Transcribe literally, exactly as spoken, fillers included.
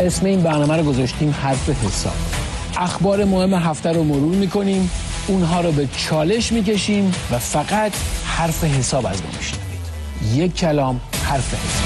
اسم این برنامه رو گذاشتیم حرف حساب. اخبار مهم هفته رو مرور میکنیم، اونها رو به چالش میکشیم و فقط حرف حساب از ما میشنوید. یک کلام حرف حساب.